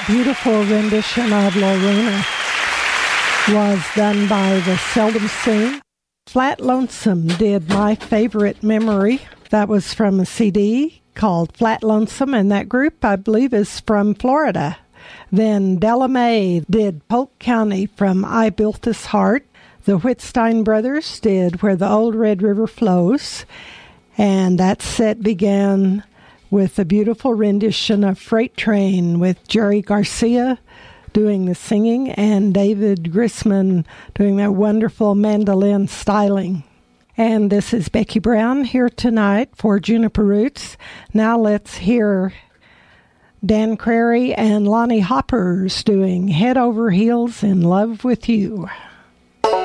beautiful rendition of Lorena was done by the Seldom Seen. Flat Lonesome did My Favorite Memory. That was from a CD called Flat Lonesome, and that group, I believe, is from Florida. Then Della Mae did Polk County from I Built This Heart. The Whitstein Brothers did Where the Old Red River Flows. And that set began with a beautiful rendition of Freight Train with Jerry Garcia doing the singing and David Grisman doing that wonderful mandolin styling. And this is Becky Brown here tonight for Juniper Roots. Now let's hear Dan Crary and Lonnie Hoppers doing Head Over Heels in Love with You.